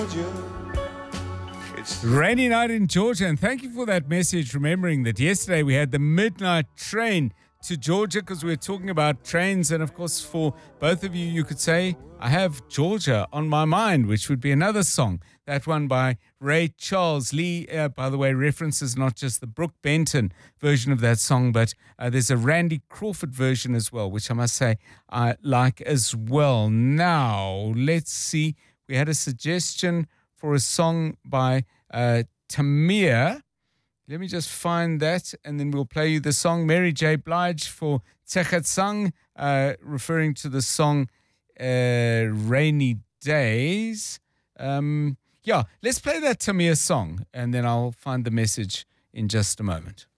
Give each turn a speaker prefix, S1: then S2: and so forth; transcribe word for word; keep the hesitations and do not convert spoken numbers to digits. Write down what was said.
S1: Rainy night in Georgia, and thank you for that message, remembering that yesterday we had the midnight train to Georgia because we were talking about trains, and of course for both of you, you could say, I have Georgia on my mind, which would be another song, that one by Ray Charles. Lee, uh, by the way, references not just the Brooke Benton version of that song, but uh, there's a Randy Crawford version as well, which I must say I like as well. Now, let's see, we had a suggestion for a song by uh, Tamir. Let me just find that, and then we'll play you the song. Mary J. Blige for Tsegatsang, uh, referring to the song uh, Rainy Days. Um, yeah, let's play that Tamir song, and then I'll find the message in just a moment.